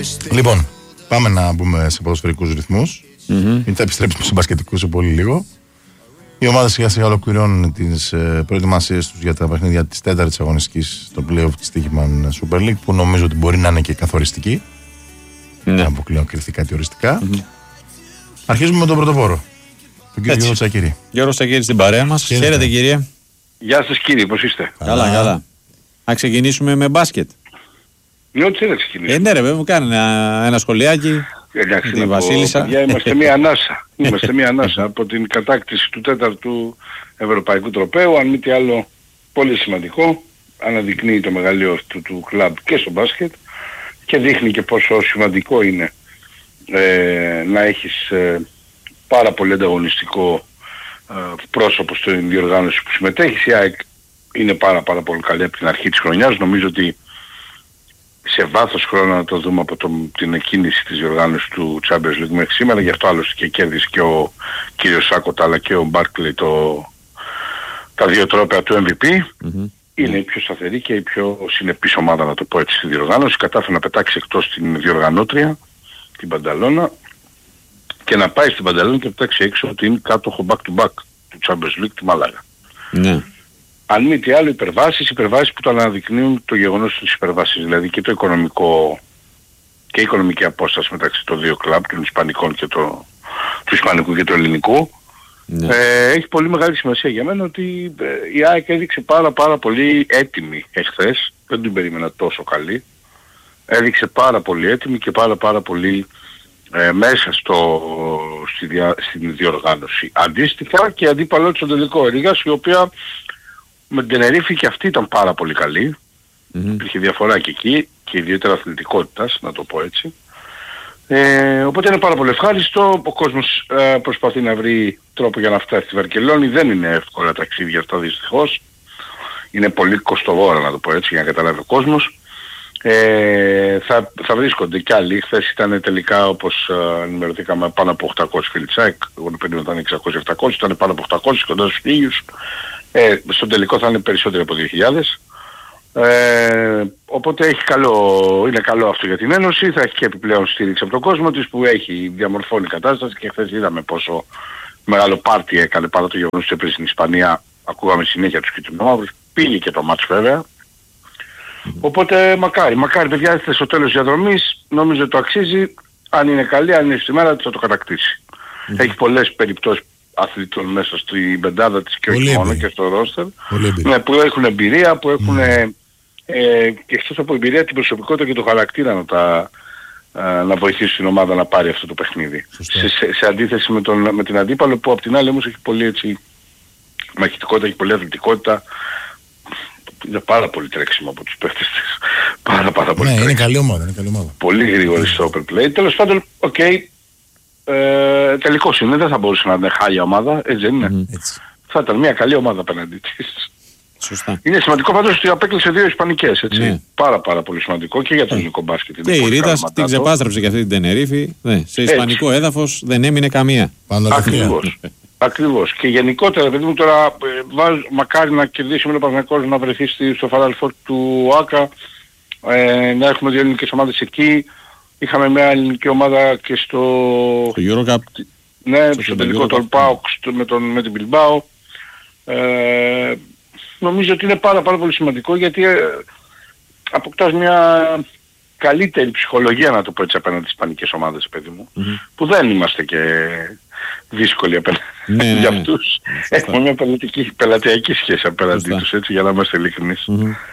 Λοιπόν, πάμε να μπούμε σε ποδοσφαιρικούς ρυθμούς. Θα επιστρέψουμε σε μπασκετικούς σε πολύ λίγο. Οι ομάδες σιγά σιγά ολοκληρώνουν τις προετοιμασίες τους για τα παιχνίδια της 4ης αγωνιστικής στο play-off της Τύχημαν Super League, που νομίζω ότι μπορεί να είναι και καθοριστική. Δεν αποκλείω κρυφτεί κάτι οριστικά. Αρχίζουμε με τον πρωτοπόρο, τον κύριο Γιώργο Τσακίρη. Γιώργο Τσακίρη στην παρέα μας. Χαίρετε, κύριε. Γεια σας, κύριε, πώς είστε? Καλά. Να ξεκινήσουμε με μπάσκετ. Ναι, ό,τι θέλετε ξεκινήσουμε. Ναι, ρε, βέβαια, μου κάνει ένα σχολιάκι. Εντάξει, τη Βασίλισσα. Είμαστε μια ανάσα. Είμαστε μια ανάσα από την κατάκτηση του 4ου Ευρωπαϊκού Τροπαίου. Αν μη τι άλλο, πολύ σημαντικό. Αναδεικνύει το μεγαλείο του κλαμπ και στο μπάσκετ και δείχνει και πόσο σημαντικό είναι να έχεις πάρα πολύ ανταγωνιστικό πρόσωπο στην διοργάνωση που συμμετέχεις. Η ΑΕΚ είναι πάρα πολύ καλή από την αρχή της χρονιάς. Νομίζω ότι σε βάθος χρόνου να το δούμε από την εκκίνηση της διοργάνωσης του Champions League μέχρι σήμερα. Γι' αυτό άλλωστε και κέρδισε και ο κύριος Σάκοτα αλλά και ο Μπάρκλεϊ τα δύο τρόπαια του MVP. Είναι η πιο σταθερή και η πιο συνεπής ομάδα, να το πω έτσι, στη διοργάνωση. Κατάφερε να πετάξει εκτός την διοργανώτρια, την Μπανταλώνα, και να πάει στην Μπανταλώνα και να πετάξει έξω την κάτοχο back-to-back του Champions League, τη Μάλαγα. Ναι. Αν μη τι άλλο, υπερβάσεις που το αναδεικνύουν το γεγονός της υπερβάσης, δηλαδή και το οικονομικό και η οικονομική απόσταση μεταξύ των δύο κλαμπ, των Ισπανικών και του Ισπανικού και του Ελληνικού. Ναι. Έχει πολύ μεγάλη σημασία για μένα ότι η ΑΕΚ έδειξε πάρα πολύ έτοιμη εχθές, δεν την περίμενα τόσο καλή. Έδειξε πάρα πολύ έτοιμη και πάρα πολύ μέσα στην διοργάνωση. Αντίστοιχα και αντίπαλό της στο τελικό Ρήγας, η οποία με την Τενερίφη και αυτή ήταν πάρα πολύ καλή. Υπήρχε διαφορά και εκεί και ιδιαίτερα αθλητικότητας, να το πω έτσι. Οπότε είναι πάρα πολύ ευχάριστο. Ο κόσμος προσπαθεί να βρει τρόπο για να φτάσει στη Βαρκελόνη. Δεν είναι εύκολα ταξίδια αυτά δυστυχώς. Είναι πολύ κοστοβόρα, να το πω έτσι, για να καταλάβει ο κόσμος. Θα βρίσκονται κι άλλοι. Χθες ήταν τελικά, όπως ενημερωθήκαμε, πάνω από 800 φίλοι της ΑΕΚ. Εγώ περίμενα θα είναι 600-700, ήταν πάνω από 800 κοντά στους 1000. Στον τελικό θα είναι περισσότερο από 2.000. Οπότε είναι καλό αυτό για την Ένωση. Θα έχει και επιπλέον στήριξη από τον κόσμο της που έχει διαμορφώνει κατάσταση, και χθες είδαμε πόσο μεγάλο πάρτι έκανε παρά το γεγονός ότι έπαιζε στην Ισπανία. Ακούγαμε συνέχεια τους κυτρινόμαυρους. Πήγε και το μάτς βέβαια. Οπότε μακάρι παιδιά, είστε στο τέλος της διαδρομής. Νομίζω ότι το αξίζει. Αν είναι καλή, αν είναι στη μέρα της, θα το κατακτήσει. Έχει πολλές περιπτώσεις αθλητών μέσα στην πεντάδα της και όχι μόνο και στο ρόστερ, που έχουν εμπειρία, που έχουν και εκτός από εμπειρία την προσωπικότητα και το χαρακτήρα να βοηθήσουν την ομάδα να πάρει αυτό το παιχνίδι. Σε αντίθεση με την αντίπαλο, που απ' την άλλη όμως έχει πολύ έτσι μαχητικότητα, έχει πολλή αθλητικότητα. Είναι πάρα πολύ τρέξιμο από τους παίχτες της. Πάρα πολύ τρέξιμο. Είναι καλή ομάδα. Πολύ γρήγορη στο overplay. Τέλος πάντων, τελικός είναι, δεν θα μπορούσε να είναι χάλια ομάδα, έτσι δεν είναι. Θα ήταν μια καλή ομάδα απέναντι της. Σωστά. Είναι σημαντικό πάντως ότι απέκλεισε 2 ισπανικές, έτσι. Ναι. Πάρα πολύ σημαντικό και για το ελληνικό μπάσκετ. Και η Ρίτας την ξεπάστρεψε και αυτή την Τενερίφη. Σε ισπανικό έδαφος δεν έμεινε καμία. Ακριβώς. Και γενικότερα, παιδί μου, τώρα μακάρι να κερδίσουμε ο Παναθηναϊκός, να βρεθεί στο Final Four του ΆΚΑ, να έχουμε 2 ελληνικές ομάδες εκεί. Είχαμε μια ελληνική ομάδα και στο EuroCup. Ναι, στο τελικό του ΠΑΟΚ με την Bilbao. Νομίζω ότι είναι πάρα πολύ σημαντικό, γιατί αποκτάς μια καλύτερη ψυχολογία, να το πω έτσι, απέναντι στις ισπανικές ομάδες, παιδί μου, που δεν είμαστε και δύσκολοι απέναντι για αυτούς. Έχουμε μια πελατειακή σχέση απέναντι τους, έτσι, για να είμαστε ειλικρινείς.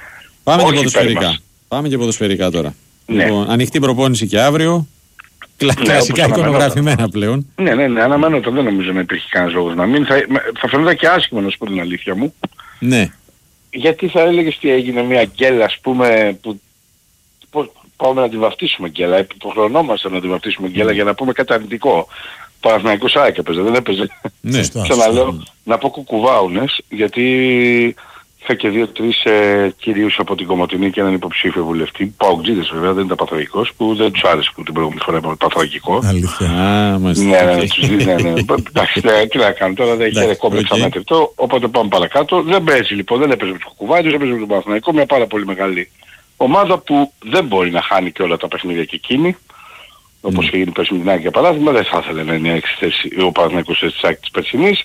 Πάμε και ποδοσφαιρικά τώρα. Ναι. Λοιπόν, ανοιχτή προπόνηση και αύριο. Κλασικά εικονογραφημένα πλέον. Ναι, αναμένω, δεν νομίζω να υπήρχε κανένας λόγος να μην. Θα φαινόταν και άσχημα, να σου πω την αλήθεια μου. Ναι. Γιατί θα έλεγες τι έγινε, μια γκέλα, ας πούμε, που πάμε να τη βαφτίσουμε γκέλα, υποχρεωνόμαστε να τη βαφτίσουμε γκέλα για να πούμε κάτι αρνητικό. Παναθηναϊκός ΑΕΚ έπαιζε, δεν έπαιζε. Ναι. Ξαναλέω, να πω κουκουβάουνες, γιατί είχα και 2-3 κυρίους από την Κομοτηνή και έναν υποψήφιο βουλευτή, παοκτζίδες βέβαια, δεν ήταν παθολογικός, που δεν τους άρεσε που την προηγούμενη φορά είπαμε παθολογικό. Αλήθεια. Ναι. Εντάξει, τι να κάνω τώρα, δεν είχε κόμπλεξ αμέτρητο, οπότε πάμε παρακάτω. Δεν παίζει λοιπόν, δεν έπαιζε με τους κουκουβάιδους, έπαιζε με τον Παναθηναϊκό, μια πάρα πολύ μεγάλη Ομάδα που δεν μπορεί να χάνει και όλα τα παιχνίδια και εκείνη, όπως είχε γίνει πέρσι με την ΑΕΚ για παράδειγμα, δεν θα ήθελε να είναι ο Παναθηναϊκός της ΑΕΚ της περσινής.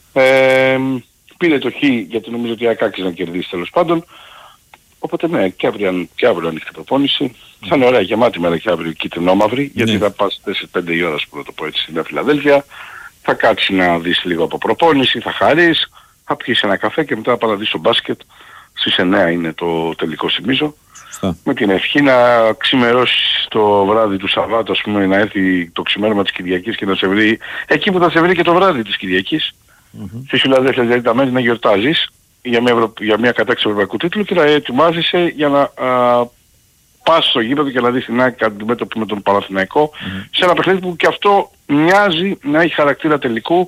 Πήρε το χ γιατί νομίζω ότι η ΑΕΚ άξιζε να κερδίσει τέλος πάντων. Οπότε ναι, και αύριο ανοιχτή προπόνηση. Θα είναι ωραία γεμάτη μέρα και αύριο κίτρινο-μαύρη, γιατί θα πας 4-5 η ώρα, που να το πω έτσι, στην Νέα Φιλαδέλφια. Θα κάτσει να δεις λίγο από προπόνηση, θα χαρείς, θα πιεις ένα καφέ και μετά θα πας να δεις το μπάσκετ. Στις 9 είναι το τελικό, θυμίζω. Με την ευχή να ξημερώσεις το βράδυ του Σαββάτου, ας πούμε, να έρθει το ξημέρωμα της Κυριακής και να σε βρει εκεί που θα σε βρει και το βράδυ της Κυριακής. Στη Φιλαδέλφια δηλαδή τα μέρη να γιορτάζεις για μια κατάκτηση ευρωπαϊκού τίτλου και να ετοιμάζεσαι για να πας στο γήπεδο και να δεις την ΑΕΚ αντιμέτωπη με τον Παναθηναϊκό σε ένα παιχνίδι που και αυτό μοιάζει να έχει χαρακτήρα τελικού.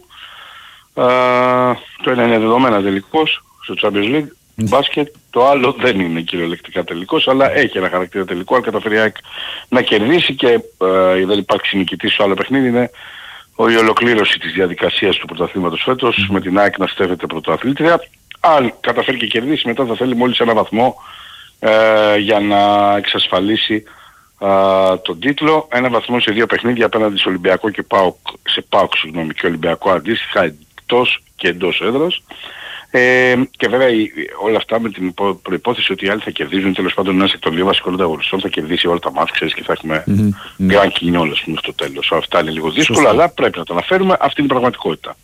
Το ένα είναι δεδομένα τελικός στο Champions League μπάσκετ, το άλλο δεν είναι κυριολεκτικά τελικός, αλλά έχει ένα χαρακτήρα τελικό. Αν καταφέρει η ΑΕΚ να κερδίσει και δεν υπάρξει νικητής στο άλλο παιχνίδι, είναι η ολοκλήρωση της διαδικασίας του πρωταθλήματος φέτος, με την ΑΕΚ να στέφεται πρωτοαθλήτρια. Αν καταφέρει και κερδίσει, μετά θα θέλει μόλις ένα βαθμό για να εξασφαλίσει τον τίτλο. Ένα βαθμό σε 2 παιχνίδια απέναντι σε Ολυμπιακό και ΠΑΟΚ, και Ολυμπιακό αντίστοιχα, εκτός και εντός έδρας. Και βέβαια όλα αυτά με την προϋπόθεση ότι οι άλλοι θα κερδίζουν, τέλος πάντων ένας εκ των 2 βασικών ανταγωνιστών θα κερδίσει όλα τα μάτς, ξέρεις, και θα έχουμε γκραν κοινιόλες μέχρι το τέλος. Αυτά είναι λίγο δύσκολο, αλλά πρέπει να τα αναφέρουμε, αυτή είναι η πραγματικότητα.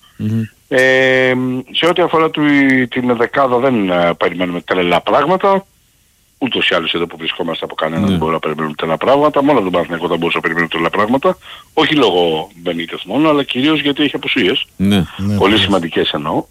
Σε ό,τι αφορά την δεκάδα δεν περιμένουμε τρελά πράγματα. Ούτως ή άλλως εδώ που βρισκόμαστε από κανέναν δεν μπορούμε να περιμένουμε τρελά πράγματα. Μόνο τον Παναθηναϊκό θα μπορούσα να περιμένουμε τρελά πράγματα. Όχι λόγω Μπενίτεθ μόνο, αλλά κυρίως γιατί έχει απουσίες. Πολύ σημαντικές εννοώ.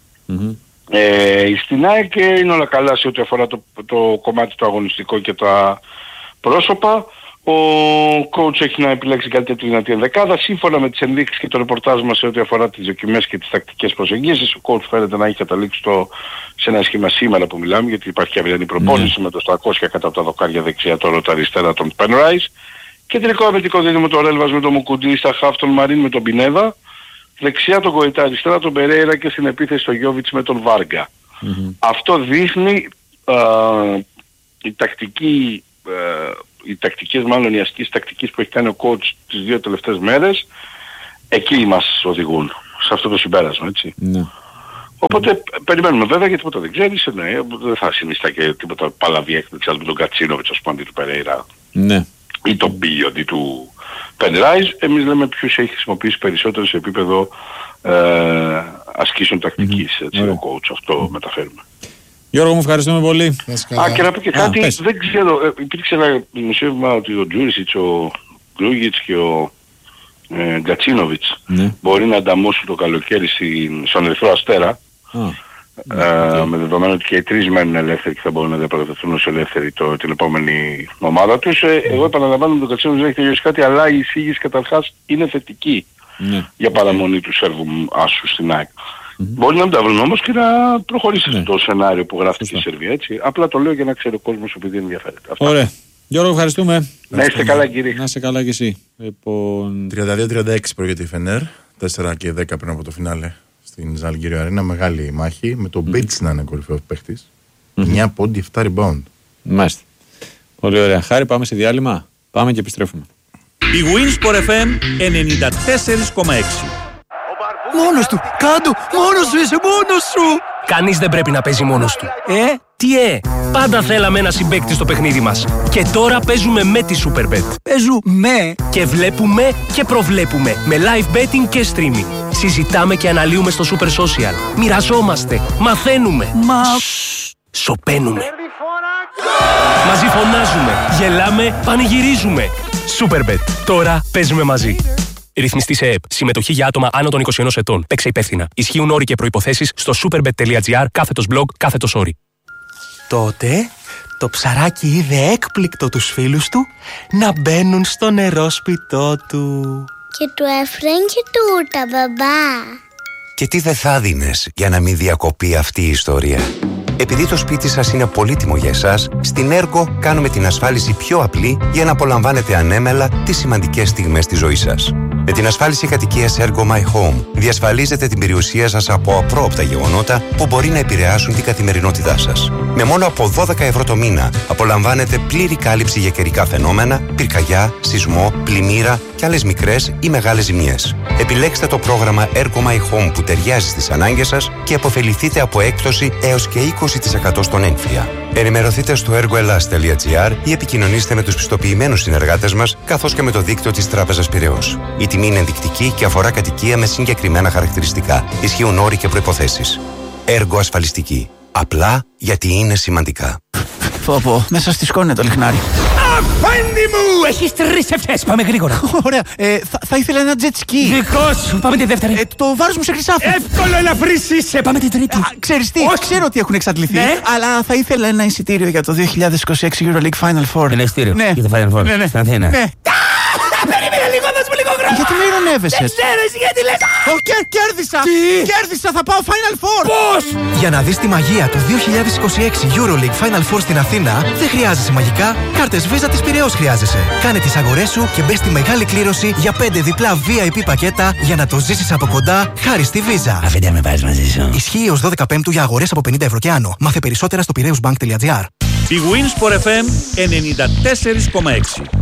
Στην ΑΕΚ είναι όλα καλά σε ό,τι αφορά το κομμάτι το αγωνιστικό και τα πρόσωπα. Ο coach έχει να επιλέξει καλύτερη δυνατή ενδεκάδα σύμφωνα με τις ενδείξεις και το ρεπορτάζ μας σε ό,τι αφορά τις δοκιμές και τις τακτικές προσεγγίσεις. Ο coach φαίνεται να έχει καταλήξει σε ένα σχήμα σήμερα που μιλάμε, γιατί υπάρχει και αυριανή προπόνηση με το 700 κατά από τα δοκάρια δεξιά, τώρα τα αριστερά τον Penrise. Και τελικό αμυντικό δίδυμο το Ρέλβας με τον Μουκουντή, στα χαφ τον Μαρίν με τον Πινέδα. Δεξιά τον Γκοϊτά, αριστερά τον Περέιρα και στην επίθεση τον Γιόβιτς με τον Βάργκα. Αυτό δείχνει οι τακτικές, μάλλον οι ασκήσεις τακτικής που έχει κάνει ο coach τις 2 τελευταίες μέρες, εκεί μας οδηγούν, σε αυτό το συμπέρασμα, έτσι. Οπότε περιμένουμε βέβαια, γιατί τίποτα δεν ξέρεις, δεν θα συνιστά και τίποτα παλαβή έκπληξη με τον Κατσίνοβιτς, ας πούμε, αντί του Περέιρα ή τον Μπίλιο αντί του Penrise. Εμείς λέμε ποιους έχει χρησιμοποιήσει περισσότερο σε επίπεδο ασκήσεων τακτικής, έτσι, ο coach, αυτό μεταφέρουμε. Γιώργο, μου ευχαριστούμε πολύ. Και να πω και κάτι, δεν ξέρω, υπήρξε ένα δημοσίευμα ότι ο Τζούρισιτς, ο Γκρούγιτς και ο Γκατσίνοβιτς μπορεί να ανταμώσουν το καλοκαίρι στον Ερυθρό Αστέρα, με δεδομένο ότι και οι 3 μένουν ελεύθεροι και θα μπορούν να διαπραγματευτούν ως ελεύθεροι την επόμενη ομάδα τους. Εγώ επαναλαμβάνω με τον Γκατσίνοβιτς δεν έχει τελειώσει κάτι, αλλά η εισήγηση καταρχάς είναι θετική για παραμονή του Σέρβου άσου στην ΑΕΚ. Μπορεί να μην τα βρουν όμως και να προχωρήσει το σενάριο που γράφτηκε στη Σερβία, έτσι. Απλά το λέω για να ξέρει ο κόσμος επειδή ενδιαφέρεται. Ωραία. Γιώργο, ευχαριστούμε. Να είστε καλά, κύριε. Να είστε καλά κι εσύ. 32-36 προηγείται η Φενέρ, 4 και 10 πριν από το φινάλε στην Ζαλγκύριο Αρένα. Μεγάλη μάχη με τον Μπίτς να είναι κορυφαίος παίχτης. 9 πόντι, 7 rebound. Μάλιστα. Πολύ ωραία. Χάρη, πάμε σε διάλειμμα. Πάμε και επιστρέφουμε. Η Winsport FM 94,6. Μόνος του, κάτω, μόνος σου είσαι, μόνος σου! Κανείς δεν πρέπει να παίζει μόνος του. Τι πάντα θέλαμε ένα συμπαίκτη στο παιχνίδι μας. Και τώρα παίζουμε με τη Superbet. Παίζουμε και βλέπουμε και προβλέπουμε με live betting και streaming. Συζητάμε και αναλύουμε στο Super Social. Μοιραζόμαστε, μαθαίνουμε. Σωπαίνουμε. Μαζί φωνάζουμε, γελάμε, πανηγυρίζουμε. Superbet. Τώρα παίζουμε μαζί. Ρυθμιστή σε ΕΕΠ. Συμμετοχή για άτομα άνω των 21 ετών. Παίξε υπεύθυνα. Ισχύουν όροι και προϋποθέσεις στο superbet.gr/blog/όροι. Τότε το ψαράκι είδε έκπληκτο τους φίλους του να μπαίνουν στο νερόσπιτό του. Και του έφεραν και τούρτα, μπαμπά. Και τι δεν θα δίνες για να μην διακοπεί αυτή η ιστορία. Επειδή το σπίτι σας είναι πολύτιμο για εσάς, στην Ergo κάνουμε την ασφάλιση πιο απλή για να απολαμβάνετε ανέμελα τις σημαντικές στιγμές της ζωής σας. Με την ασφάλιση κατοικίας Ergo My Home διασφαλίζετε την περιουσία σας από απρόοπτα γεγονότα που μπορεί να επηρεάσουν την καθημερινότητά σας. Με μόνο από 12 ευρώ το μήνα απολαμβάνετε πλήρη κάλυψη για καιρικά φαινόμενα, πυρκαγιά, σεισμό, πλημμύρα και άλλες μικρές ή μεγάλες ζημιές. Επιλέξτε το πρόγραμμα Ergo My Home που ταιριάζει στις ανάγκες σας και αποφεληθείτε από έκπτωση έως και 20% στον έμφυα. Ενημερωθείτε στο ergoelas.gr ή επικοινωνήστε με τους πιστοποιημένους συνεργάτες μας καθώς και με το δίκτυο της Τράπεζας Πειραιώς. Η τιμή είναι ενδεικτική και αφορά κατοικία με συγκεκριμένα χαρακτηριστικά. Ισχύουν όροι και προϋποθέσεις. Έργο ασφαλιστική. Απλά γιατί είναι σημαντικά. Πω, μέσα στη σκόνη το λιχνάρι. Αφέντη μου! Έχεις 3 ευχές. Πάμε γρήγορα. Ωραία. Θα ήθελα ένα jet ski. Δικό σου. Πάμε τη δεύτερη. Το βάρος μου σε χρυσάφι. Εύκολο, ελαφρύς είσαι. Πάμε την τρίτη. Ξέρεις τι, ξέρω ότι έχουν εξαντληθεί. Ναι. Αλλά θα ήθελα ένα εισιτήριο για το 2026 EuroLeague Final Four. Ένα εισιτήριο. Ναι. Για το Final Four. Ναι. Στην Αθήνα. Ναι. Περίμενε λίγο, δώσ' μου λίγο χρόνο. Γιατί με ειρωνεύεσαι? Δεν ξέρω, εσύ γιατί λες. Κέρδισα! Τι? Κέρδισα, θα πάω Final Four! Πώς? Για να δεις τη μαγεία του 2026 EuroLeague Final Four στην Αθήνα, δεν χρειάζεσαι μαγικά, κάρτες Visa της Πειραιώς χρειάζεσαι. Κάνε τις αγορές σου και μπες στη μεγάλη κλήρωση για 5 διπλά VIP πακέτα για να το ζήσεις από κοντά χάρη στη Visa. Αφέντε με πάρεις μαζί σου. Ισχύει ως 12 Πέμπτου για αγορές από 50 ευρώ και άνω. Μάθε περισσότερα στο piraeusbank.gr. Η Winsport FM 94,6.